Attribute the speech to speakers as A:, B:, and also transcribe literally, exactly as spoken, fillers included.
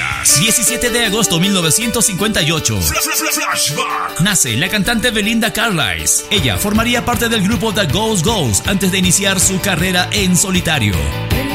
A: Díaz.
B: diecisiete de agosto de mil novecientos cincuenta y ocho.
A: Flashback.
B: Nace la cantante Belinda Carlisle. Ella formaría parte del grupo The Ghost Ghost antes de iniciar su carrera en solitario.